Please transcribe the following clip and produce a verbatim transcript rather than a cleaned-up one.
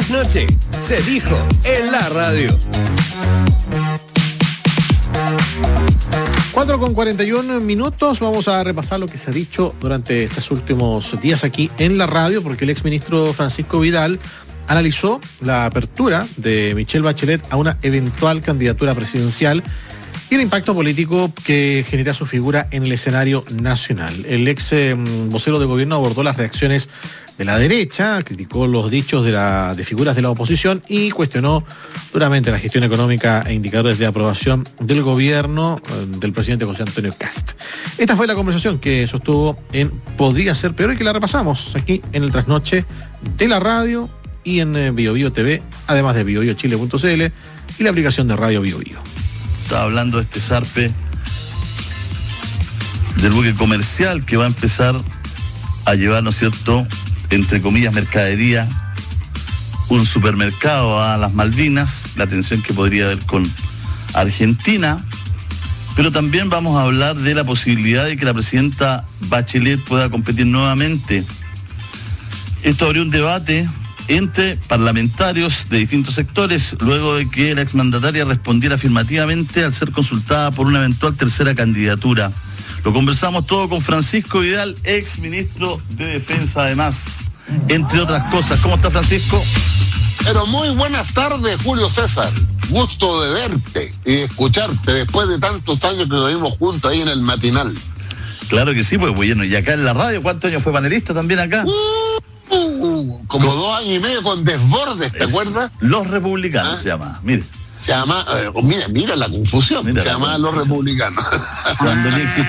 trasnoche se dijo en la radio. cuatro con cuarenta y uno minutos, vamos a repasar lo que se ha dicho durante estos últimos días aquí en la radio, porque el exministro Francisco Vidal analizó la apertura de Michelle Bachelet a una eventual candidatura presidencial y el impacto político que genera su figura en el escenario nacional. El ex eh, vocero de gobierno abordó las reacciones de la derecha, criticó los dichos de, la, de figuras de la oposición y cuestionó duramente la gestión económica e indicadores de aprobación del gobierno eh, del presidente José Antonio Kast. Esta fue la conversación que sostuvo en Podría Ser Peor y que la repasamos aquí en el Trasnoche de la radio y en eh, Bio Bio T V, además de bio bio chile punto c l y la aplicación de Radio Bio Bio. Estaba hablando de este zarpe del buque comercial que va a empezar a llevar, ¿no es cierto?, entre comillas, mercadería, un supermercado a las Malvinas, la tensión que podría haber con Argentina, pero también vamos a hablar de la posibilidad de que la presidenta Bachelet pueda competir nuevamente. Esto abrió un debate entre parlamentarios de distintos sectores, luego de que la exmandataria respondiera afirmativamente al ser consultada por una eventual tercera candidatura. Lo conversamos todo con Francisco Vidal, ex ministro de Defensa, además, entre otras cosas. ¿Cómo está, Francisco? Pero muy buenas tardes, Julio César. Gusto de verte y escucharte después de tantos años que vivimos juntos ahí en el matinal. Claro que sí, pues bueno, y acá en la radio, ¿cuántos años fue panelista también acá? Uh, uh, como ¿Cómo? dos años y medio con Desbordes, ¿te es, acuerdas? Los Republicanos, ¿ah? Se llama, mire. Se llama, eh, mira, mira la confusión, mira se llama Los Republicanos. Cuando ni